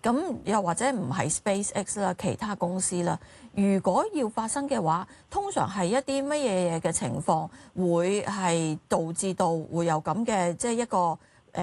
咁又或者唔係 SpaceX 啦，其他公司啦，如果要發生嘅話，通常係一啲乜嘢嘅情況會係導致到會有咁嘅即係一個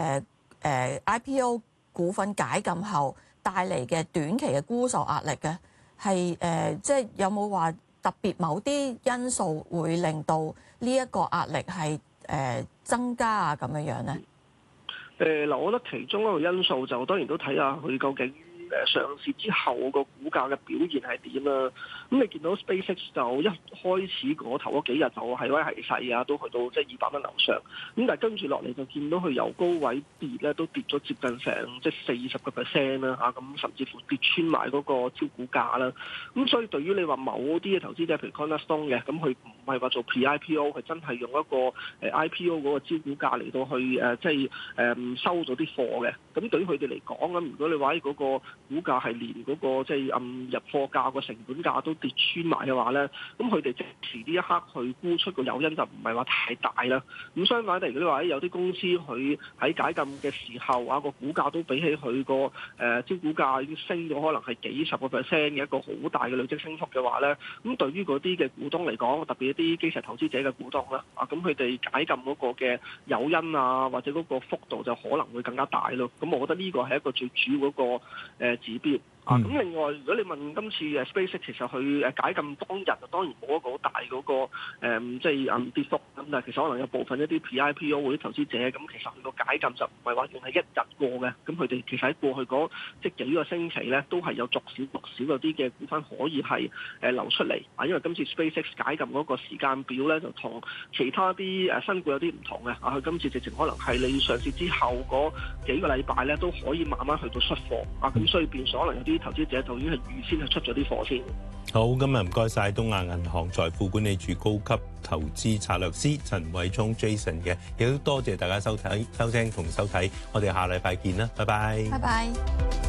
IPO 股份解禁後帶嚟嘅短期嘅沽售壓力嘅，係即係有冇話特別某啲因素會令到呢一個壓力係增加啊咁樣咧？ 嗱，我覺得其中一個因素就當然都睇下佢究竟上市之後個股價嘅表現係點啦。咁你見到 SpaceX 就一開始嗰頭嗰幾日就係威係勢啊，都去到即係200蚊樓上。咁但係跟住落嚟就見到佢由高位跌咧，都跌咗接近成即係40%啦嚇，咁甚至乎跌穿埋嗰個招股價啦。咁所以對於你話某啲嘅投資者，譬如 Cornerstone 嘅，咁佢唔係話做 Pre-IPO，佢真係用一個IPO 嗰個招股價嚟到去即係收咗啲貨嘅。咁對於佢哋嚟講咁，如果你話嗰個股價係連嗰個即係入貨價個成本價都跌穿埋嘅話咧，咁佢哋即時呢一刻去沽出個誘因就唔係話太大啦。咁相反地，如果你話有啲公司佢喺解禁嘅時候啊，個股價都比起佢個招股價已經升咗可能係幾十個%嘅一個好大嘅累積升幅嘅話咧，咁對於嗰啲嘅股東嚟講，特別一啲基石投資者嘅股東啦，啊咁佢哋解禁嗰個嘅誘因啊，或者嗰個幅度就可能會更加大咯。咁我覺得呢個係一個最主要嗰個指標。咁另外，如果你問今次SpaceX 其實佢解禁當日就當然冇一個好大嗰個即係跌幅，咁但係其實可能有部分一啲 Pre-IPO 嗰啲投資者，咁其實佢個解禁就唔係話淨係一日過嘅，咁佢哋其實喺過去嗰即係幾個星期咧，都係有逐少嗰啲嘅股份可以係流出嚟。因為今次 SpaceX 解禁嗰個時間表咧，就同其他啲新股有啲唔同嘅。佢今次直情可能係你上市之後嗰幾個禮拜咧，都可以慢慢去到出貨。咁所以變咗可能有啲投資者就已經係預先係出咗啲貨先。 好，今日唔該晒東亞銀行財富管理處高級投資策略師陳偉聰 Jason 嘅，亦都多謝大家收聽同收睇，我哋下禮拜見啦，拜拜。 拜拜。